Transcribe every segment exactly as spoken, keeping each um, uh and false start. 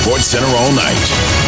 SportsCenter all night.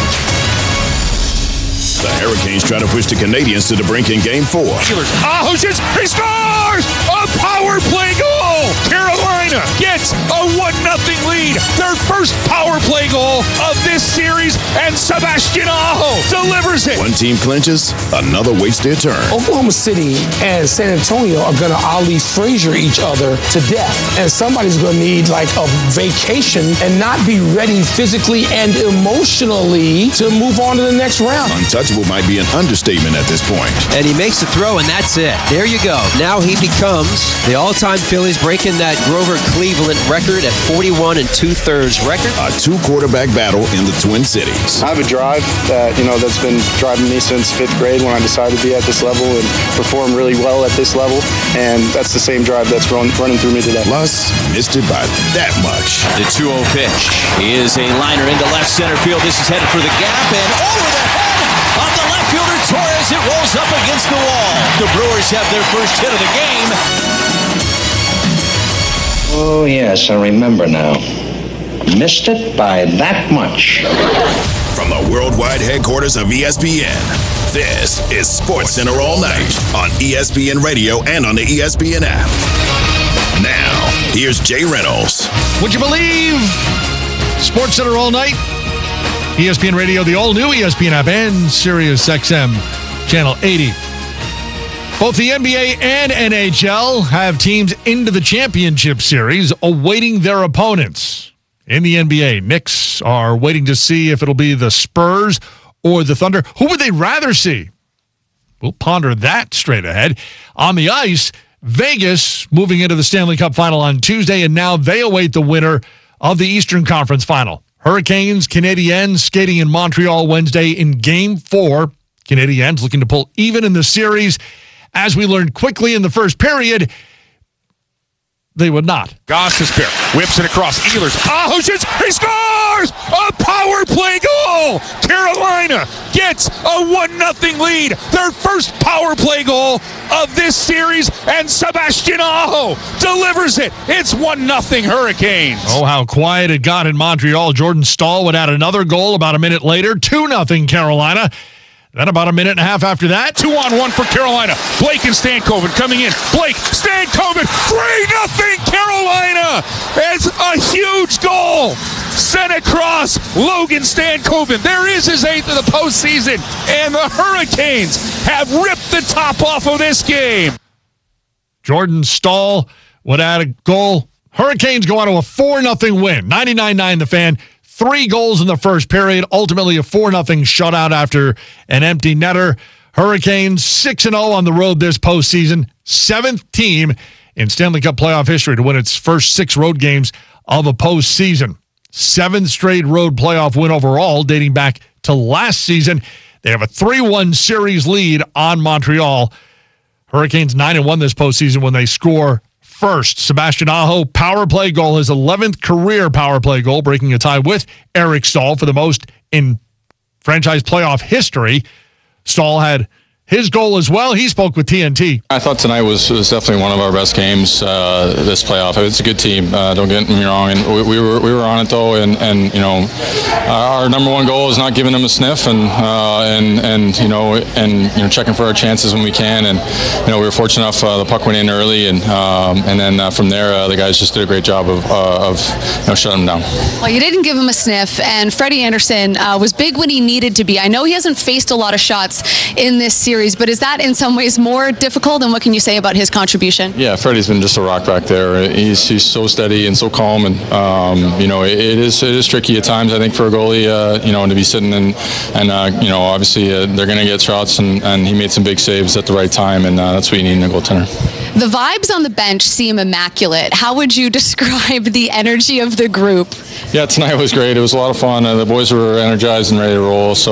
The Hurricanes try to push the Canadiens to the brink in Game four. Aho shoots, he scores! A power play goal! Carolina gets a one nothing lead. Their first power play goal of this series, and Sebastian Aho delivers it. One team clinches, another waits their turn. Oklahoma City and San Antonio are going to Ali Frazier each other to death. And somebody's going to need like a vacation and not be ready physically and emotionally to move on to the next round. Untouchable might be an understatement at this point. And he makes the throw, and that's it. There you go. Now he becomes the all-time Phillies, breaking that Grover Cleveland record at forty-one and two-thirds record. A two-quarterback battle in the Twin Cities. I have a drive that, you know, that's been driving me since fifth grade when I decided to be at this level and perform really well at this level. And that's the same drive that's run, running through me today. Plus, missed it by that much. The two oh pitch is a liner into left center field. This is headed for the gap, and over the head of the left fielder Torres. It rolls up against the wall. The Brewers have their first hit of the game. Oh, yes, I remember now. Missed it by that much. From the worldwide headquarters of E S P N, this is SportsCenter all night on E S P N Radio and on the E S P N app. Now, here's Jay Reynolds. Would you believe SportsCenter all night? E S P N Radio, the all-new E S P N app, and Sirius X M Channel eighty. Both the N B A and N H L have teams into the championship series awaiting their opponents. In the N B A, Knicks are waiting to see if it'll be the Spurs or the Thunder. Who would they rather see? We'll ponder that straight ahead. On the ice, Vegas moving into the Stanley Cup Final on Tuesday, and now they await the winner of the Eastern Conference Final. Hurricanes, Canadiens skating in Montreal Wednesday in Game four. Canadiens looking to pull even in the series. As we learned quickly in the first period, they would not. Gostisbehere whips it across. Ehlers. Aho shoots. He scores! A power play goal! Carolina gets a one nothing lead. Their first power play goal of this series, and Sebastian Aho delivers it. It's one nothing Hurricanes. Oh, how quiet it got in Montreal. Jordan Staal would add another goal about a minute later. two nothing Carolina. Then about a minute and a half after that, two on one for Carolina. Blake and Stankoven coming in. Blake, Stankoven, three nothing Carolina. It's a huge goal sent across Logan Stankoven. There is his eighth of the postseason, and the Hurricanes have ripped the top off of this game. Jordan Staal would add a goal. Hurricanes go on to a four nothing win. ninety-nine nine the Fan. Three goals in the first period, ultimately a four nothing shutout after an empty netter. Hurricanes six and oh on the road this postseason. Seventh team in Stanley Cup playoff history to win its first six road games of a postseason. Seventh straight road playoff win overall, dating back to last season. They have a three one series lead on Montreal. Hurricanes nine and one this postseason when they score first. Sebastian Aho, power play goal, his eleventh career power play goal, breaking a tie with Eric Staal for the most in franchise playoff history. Staal had his goal as well. He spoke with T N T. I thought tonight was, was definitely one of our best games uh, this playoff. It's a good team. Uh, don't get me wrong. And we, we were we were on it though. And, and you know, our number one goal is not giving them a sniff and uh, and and you know and you know checking for our chances when we can. And you know we were fortunate enough uh, the puck went in early, and um, and then uh, from there uh, the guys just did a great job of uh, of you know shutting them down. Well, you didn't give him a sniff, and Freddie Anderson uh, was big when he needed to be. I know he hasn't faced a lot of shots in this series, but is that in some ways more difficult? And what can you say about his contribution? Yeah, Freddie's been just a rock back there. He's he's so steady and so calm, and um, you know it, it is it is tricky at times. I think for a goalie, uh, you know, to be sitting and and uh, you know obviously uh, they're going to get shots, and, and he made some big saves at the right time, and uh, that's what you need in a goaltender. The vibes on the bench seem immaculate. How would you describe the energy of the group? Yeah, tonight was great. It was a lot of fun. Uh, the boys were energized and ready to roll. So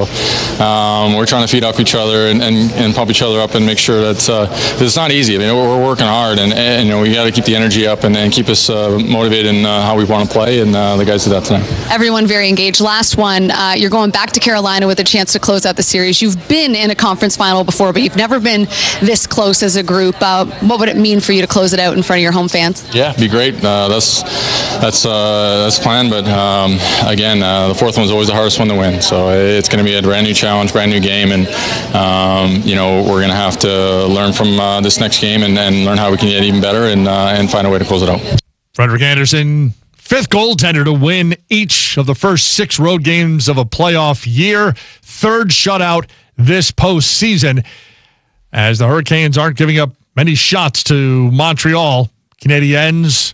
um, we're trying to feed off each other and, and, and pump each other up and make sure that uh, it's not easy. I mean, we're, we're working hard, and, and you know we got to keep the energy up and, and keep us uh, motivated in uh, how we want to play. And uh, the guys did that tonight. Everyone very engaged. Last one, uh, you're going back to Carolina with a chance to close out the series. You've been in a conference final before, but you've never been this close as a group. Uh, what would it that mean for you to close it out in front of your home fans? Yeah, it'd be great. Uh, that's that's uh, that's the plan. But um, again, uh, the fourth one's always the hardest one to win. So it's going to be a brand new challenge, brand new game, and um, you know we're going to have to learn from uh, this next game and, and learn how we can get even better and uh, and find a way to close it out. Frederik Andersen, fifth goaltender to win each of the first six road games of a playoff year. Third shutout this postseason, as the Hurricanes aren't giving up many shots to Montreal. Canadiens,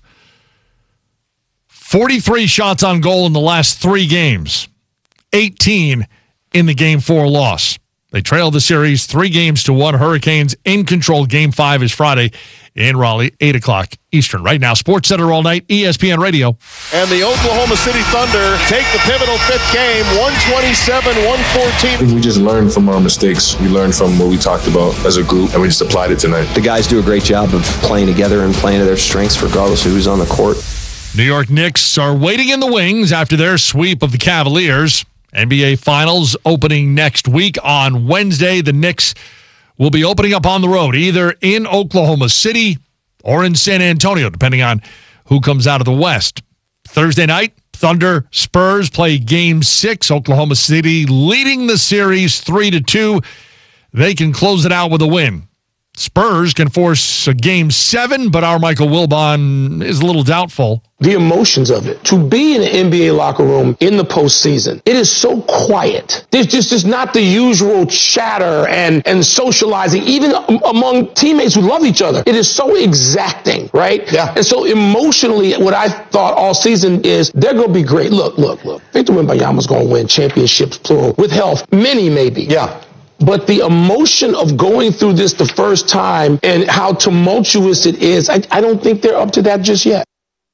forty-three shots on goal in the last three games, eighteen in the Game four loss. They trail the series three games to one. Hurricanes in control. Game five is Friday in Raleigh, eight o'clock Eastern. Right now, Sports Center all night, E S P N Radio. And the Oklahoma City Thunder take the pivotal fifth game, one twenty-seven one fourteen. I think we just learned from our mistakes. We learned from what we talked about as a group, and we just applied it tonight. The guys do a great job of playing together and playing to their strengths regardless of who's on the court. New York Knicks are waiting in the wings after their sweep of the Cavaliers. N B A Finals opening next week on Wednesday. The Knicks will be opening up on the road, either in Oklahoma City or in San Antonio, depending on who comes out of the West. Thursday night, Thunder Spurs play Game Six. Oklahoma City leading the series three to two. They can close it out with a win. Spurs can force a Game Seven, but our Michael Wilbon is a little doubtful. The emotions of it. To be in an N B A locker room in the postseason, it is so quiet. There's just, just not the usual chatter and, and socializing, even among teammates who love each other. It is so exacting, right? Yeah. And so emotionally, what I thought all season is they're going to be great. Look, look, look. Victor Wembanyama's going to win championships, plural, with health. Many, maybe. Yeah. But the emotion of going through this the first time and how tumultuous it is, I, I don't think they're up to that just yet.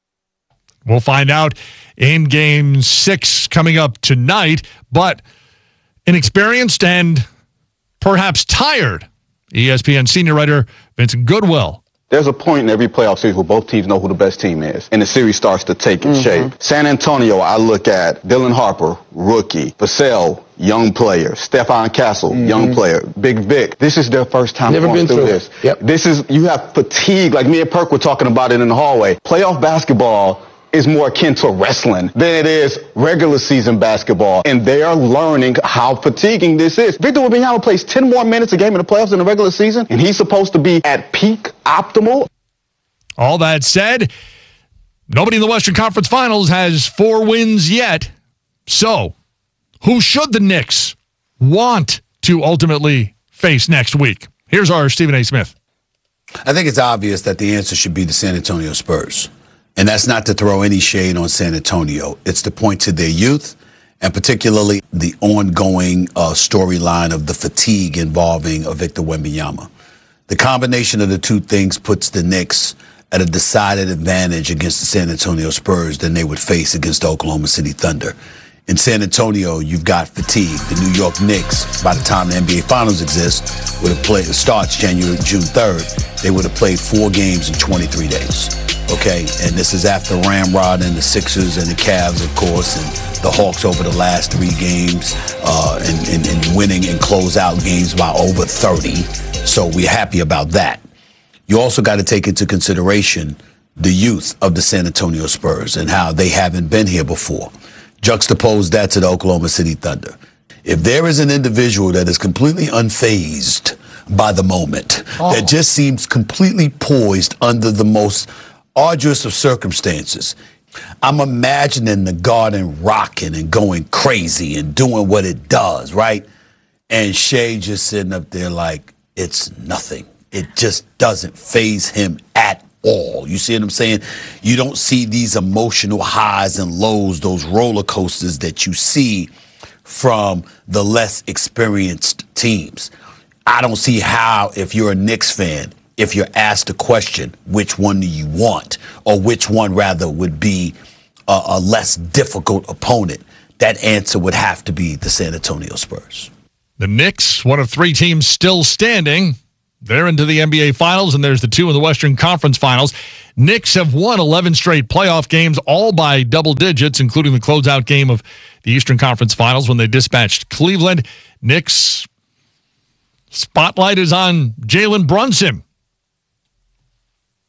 We'll find out in Game Six coming up tonight. But inexperienced and perhaps tired, E S P N senior writer Vincent Goodwill. There's a point in every playoff series where both teams know who the best team is, and the series starts to take its mm-hmm. shape. San Antonio, I look at Dylan Harper, rookie. Vassell, young player. Stephon Castle, mm-hmm. young player. Big Vic. This is their first time Never going been through, through this. Yep. This is, you have fatigue, like me and Perk were talking about it in the hallway. Playoff basketball is more akin to wrestling than it is regular season basketball. And they are learning how fatiguing this is. Victor Wembanyama plays ten more minutes a game in the playoffs in the regular season, and he's supposed to be at peak optimal. All that said, nobody in the Western Conference Finals has four wins yet. So, who should the Knicks want to ultimately face next week? Here's our Stephen A. Smith. I think it's obvious that the answer should be the San Antonio Spurs. And that's not to throw any shade on San Antonio. It's to point to their youth and particularly the ongoing uh, storyline of the fatigue involving uh, Victor Wembanyama. The combination of the two things puts the Knicks at a decided advantage against the San Antonio Spurs than they would face against the Oklahoma City Thunder. In San Antonio, you've got fatigue. The New York Knicks, by the time the N B A Finals exists, would have played, it starts January, June third, they would have played four games in twenty-three days. Okay, and this is after Ramrod and the Sixers and the Cavs, of course, and the Hawks over the last three games, uh, and, and, and winning and close out games by over thirty. So we're happy about that. You also got to take into consideration the youth of the San Antonio Spurs and how they haven't been here before. Juxtapose that to the Oklahoma City Thunder. If there is an individual that is completely unfazed by the moment, oh. that just seems completely poised under the most arduous of circumstances, I'm imagining the Garden rocking and going crazy and doing what it does, right? And Shea just sitting up there like it's nothing. It just doesn't faze him at all. You see what I'm saying? You don't see these emotional highs and lows, those roller coasters that you see from the less experienced teams. I don't see how, if you're a Knicks fan, if you're asked a question, which one do you want, or which one rather would be a, a less difficult opponent, that answer would have to be the San Antonio Spurs. The Knicks, one of three teams still standing. They're into the N B A Finals, and there's the two in the Western Conference Finals. Knicks have won eleven straight playoff games, all by double digits, including the closeout game of the Eastern Conference Finals when they dispatched Cleveland. Knicks spotlight is on Jalen Brunson.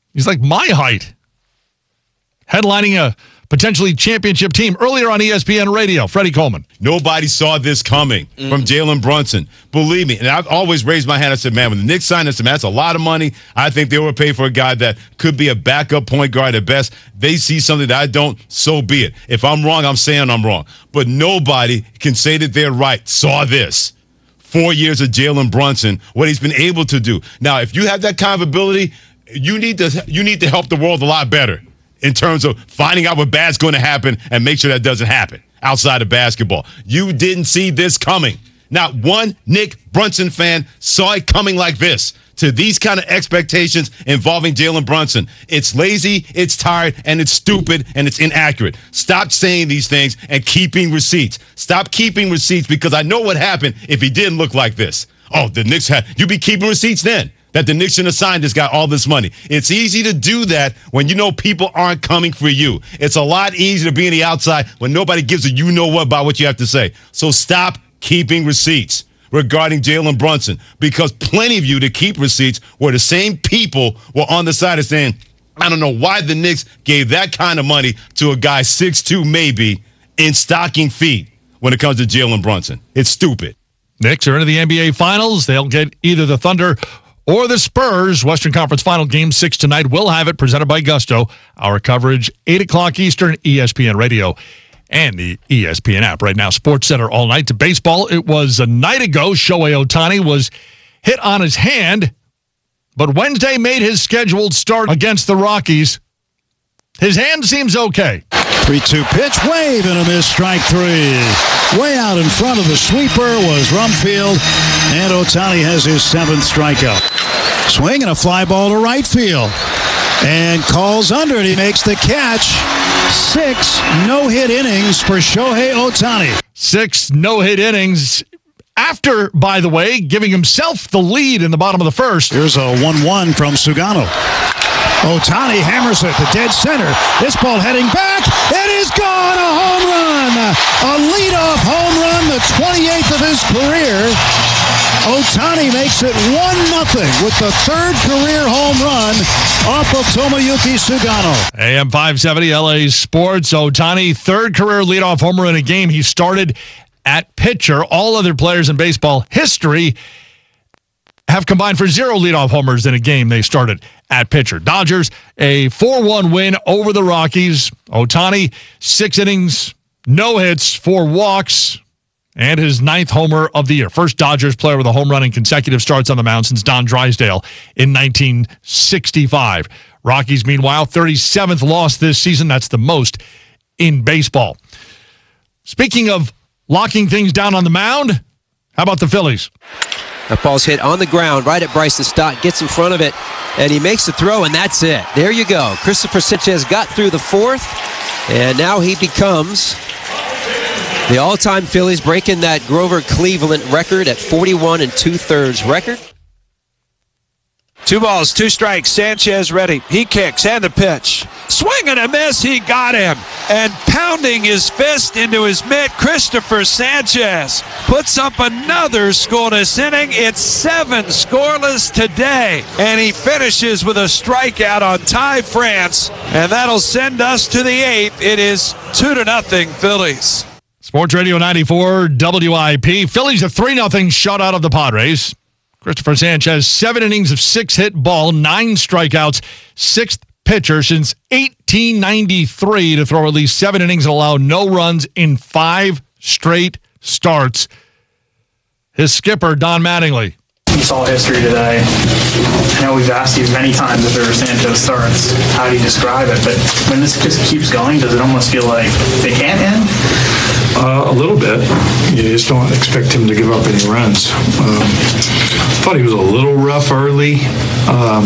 He's like my height. Headlining a potentially championship team earlier on E S P N Radio. Freddie Coleman. Nobody saw this coming mm. from Jalen Brunson. Believe me. And I've always raised my hand. I said, man, when the Knicks signed this, man, that's a lot of money. I think they will pay for a guy that could be a backup point guard at best. They see something that I don't, so be it. If I'm wrong, I'm saying I'm wrong. But nobody can say that they're right. Saw this. Four years of Jalen Brunson, what he's been able to do. Now, if you have that kind of ability, you need to you need to help the world a lot better in terms of finding out what bad's going to happen and make sure that doesn't happen outside of basketball. You didn't see this coming. Not one Nick Brunson fan saw it coming like this to these kind of expectations involving Jalen Brunson. It's lazy, it's tired, and it's stupid, and it's inaccurate. Stop saying these things and keeping receipts. Stop keeping receipts because I know what happened if he didn't look like this. Oh, the Knicks had, you'd be keeping receipts then. That the Knicks shouldn't have signed this guy all this money. It's easy to do that when you know people aren't coming for you. It's a lot easier to be on the outside when nobody gives a you-know-what about what you have to say. So stop keeping receipts regarding Jalen Brunson, because plenty of you to keep receipts were the same people were on the side of saying, I don't know why the Knicks gave that kind of money to a guy six two maybe in stocking feet when it comes to Jalen Brunson. It's stupid. Knicks are into the N B A Finals. They'll get either the Thunder or the Spurs. Western Conference Final Game six tonight. We'll have it presented by Gusto. Our coverage, eight o'clock Eastern, E S P N Radio and the E S P N app. Right now, Sports Center all night. To baseball, it was a night ago. Shohei Ohtani was hit on his hand, but Wednesday made his scheduled start against the Rockies. His hand seems okay. three two pitch, wave and a miss, strike three. Way out in front of the sweeper was Rumfield, and Ohtani has his seventh strikeout. Swing and a fly ball to right field. And calls under it. He makes the catch. Six no-hit innings for Shohei Ohtani. Six no-hit innings. After, by the way, giving himself the lead in the bottom of the first. Here's a one one from Sugano. Ohtani hammers it to dead center. This ball heading back. It is gone. A home run. A leadoff home run, the twenty-eighth of his career. Ohtani makes it one nothing with the third career home run off of Tomoyuki Sugano. A M five seventy L A Sports. Ohtani, third career leadoff homer in a game. He started at pitcher. All other players in baseball history have combined for zero leadoff homers in a game they started at pitcher. Dodgers, a four one win over the Rockies. Ohtani, six innings, no hits, four walks, and his ninth homer of the year. First Dodgers player with a home run in consecutive starts on the mound since Don Drysdale in nineteen sixty-five. Rockies, meanwhile, thirty-seventh loss this season. That's the most in baseball. Speaking of locking things down on the mound, how about the Phillies? That ball's hit on the ground right at Bryson Stott, gets in front of it, and he makes the throw, and that's it. There you go. Christopher Sanchez got through the fourth, and now he becomes the all-time Phillies, breaking that Grover Cleveland record at forty-one and two-thirds record. Two balls, two strikes. Sanchez ready. He kicks, and the pitch. Swing and a miss. He got him. And pounding his fist into his mitt, Christopher Sanchez puts up another scoreless inning. It's seven scoreless today. And he finishes with a strikeout on Ty France. And that'll send us to the eighth. It is two to nothing Phillies. Sports Radio ninety-four W I P. Phillies a three nothing shutout of the Padres. Christopher Sanchez, seven innings of six-hit ball, nine strikeouts, sixth pitcher since eighteen ninety-three to throw at least seven innings and allow no runs in five straight starts. His skipper, Don Mattingly. You saw history today. I know we've asked you many times if ever Sanchez starts, how do you describe it? But when this just keeps going, does it almost feel like they can't end? Uh, a little bit. You just don't expect him to give up any runs. Um, thought he was a little rough early. Um,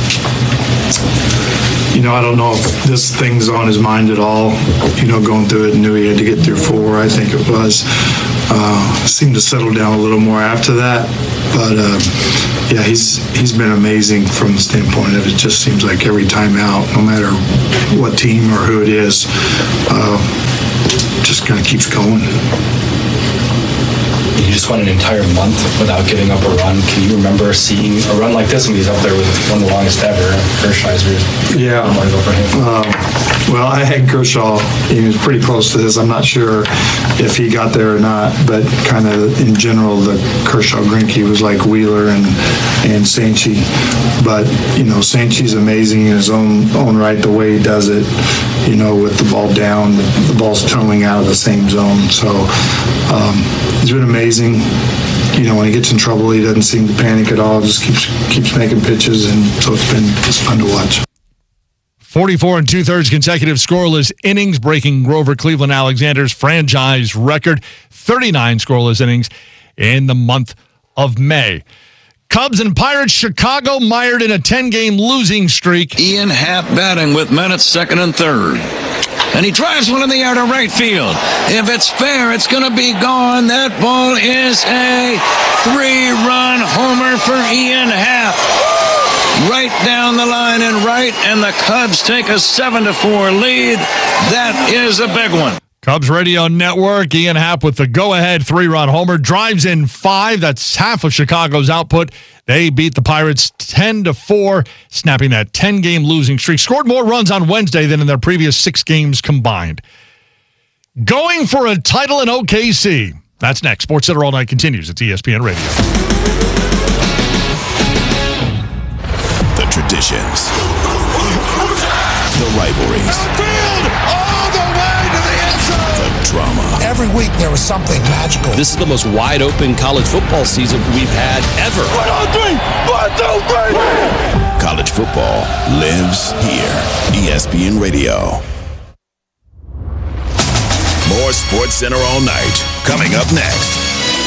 you know, I don't know if this thing's on his mind at all. You know, going through it, knew he had to get through four, I think it was. Uh, seemed to settle down a little more after that. But, uh, yeah, he's he's been amazing from the standpoint that it just seems like every time out, no matter what team or who it is, uh, just kind of keeps going. You just went an entire month without giving up a run. Can you remember seeing a run like this when he's up there with one of the longest ever? Hershiser. Yeah. I want to go for him. Um, well, I had Kershaw. He was pretty close to this. I'm not sure if he got there or not, but kind of in general, the Kershaw Greinke was like Wheeler and and Sanchi. But you know, Sanchi's amazing in his own own right. The way he does it, you know, with the ball down, the, the ball's towing out of the same zone. So um, he's been amazing. You know, when he gets in trouble, he doesn't seem to panic at all. Just keeps keeps making pitches, and so it's been it's fun to watch. forty-four and two-thirds consecutive scoreless innings, breaking Grover Cleveland Alexander's franchise record. thirty-nine scoreless innings in the month of May. Cubs and Pirates, Chicago mired in a ten-game losing streak. Ian Happ batting with men at second and third. And he drives one in the air to right field. If it's fair, it's going to be gone. That ball is a three-run homer for Ian Happ. Right down the line and right, and the Cubs take a seven to four lead. That is a big one. Cubs Radio Network, Ian Happ with the go-ahead three-run homer. Drives in five. That's half of Chicago's output. They beat the Pirates ten to four, snapping that ten-game losing streak. Scored more runs on Wednesday than in their previous six games combined. Going for a title in O K C. That's next. Sports Center All Night continues. It's E S P N Radio. The traditions. The rivalries. All the way to the end zone. The drama. Every week there was something magical. This is the most wide open college football season we've had ever. One, two, three. One, two, three. College football lives here. E S P N Radio. More Sports Center All Night coming up next.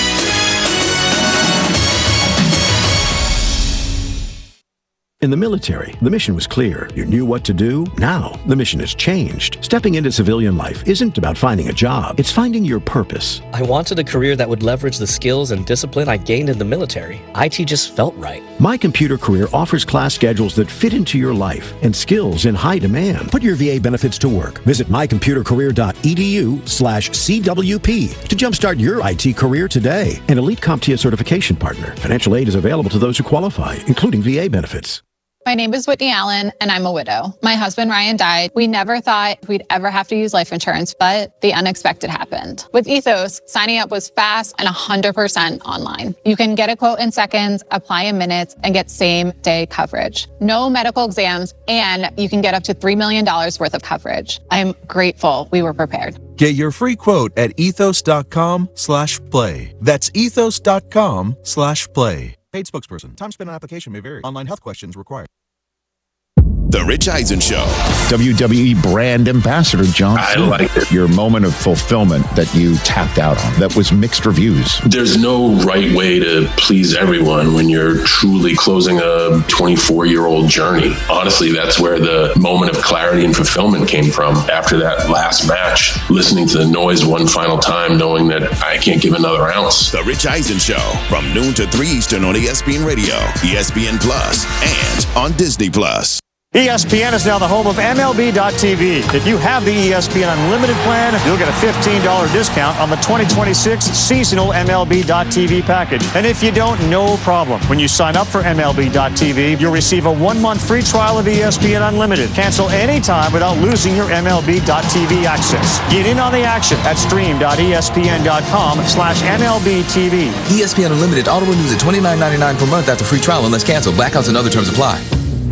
In the military, the mission was clear. You knew what to do. Now, the mission has changed. Stepping into civilian life isn't about finding a job. It's finding your purpose. I wanted a career that would leverage the skills and discipline I gained in the military. I T just felt right. My Computer Career offers class schedules that fit into your life and skills in high demand. Put your V A benefits to work. Visit mycomputercareer.edu slash CWP to jumpstart your I T career today. An Elite CompTIA certification partner. Financial aid is available to those who qualify, including V A benefits. My name is Whitney Allen, and I'm a widow. My husband, Ryan, died. We never thought we'd ever have to use life insurance, but the unexpected happened. With Ethos, signing up was fast and one hundred percent online. You can get a quote in seconds, apply in minutes, and get same-day coverage. No medical exams, and you can get up to three million dollars worth of coverage. I'm grateful we were prepared. Get your free quote at ethos.com slash play. That's ethos.com slash play. Paid spokesperson. Time spent on application may vary. Online health questions required. The Rich Eisen Show. W W E brand ambassador John I Cena. liked it. Your moment of fulfillment that you tapped out on. That was mixed reviews. There's no right way to please everyone when you're truly closing a twenty-four-year-old journey. Honestly, that's where the moment of clarity and fulfillment came from after that last match. Listening to the noise one final time, knowing that I can't give another ounce. The Rich Eisen Show from noon to three Eastern on E S P N Radio, E S P N Plus, and on Disney Plus. E S P N is now the home of M L B dot T V. If you have the E S P N Unlimited plan, you'll get a fifteen dollars discount on the twenty twenty-six seasonal M L B dot T V package. And if you don't, no problem. When you sign up for M L B dot T V, you'll receive a one-month free trial of E S P N Unlimited. Cancel anytime without losing your M L B dot T V access. Get in on the action at stream.espn.com slash MLBTV. E S P N Unlimited auto renews at twenty-nine ninety-nine per month after free trial unless canceled. Blackouts and other terms apply.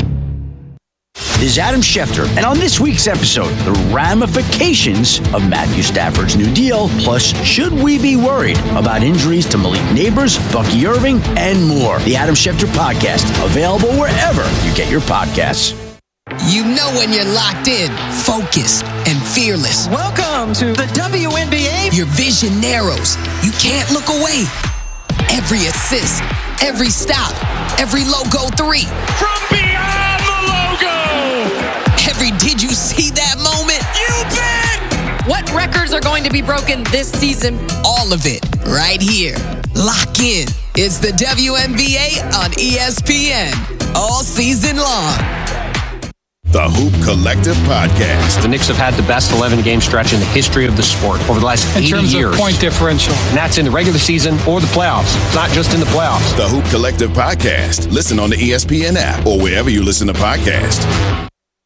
This is Adam Schefter, and on this week's episode, the ramifications of Matthew Stafford's new deal, plus should we be worried about injuries to Malik Neighbors, Bucky Irving, and more. The Adam Schefter Podcast, available wherever you get your podcasts. You know when you're locked in, focused, and fearless. Welcome to the W N B A. Your vision narrows. You can't look away. Every assist, every stop, every logo three. From beyond the logo. Every did you see that moment? You bet. What records are going to be broken this season? All of it right here. Lock in. It's the W N B A on E S P N all season long. The Hoop Collective Podcast. The Knicks have had the best eleven-game stretch in the history of the sport over the last eighty years. In terms of point differential. And that's in the regular season or the playoffs, not just in the playoffs. The Hoop Collective Podcast. Listen on the E S P N app or wherever you listen to podcasts.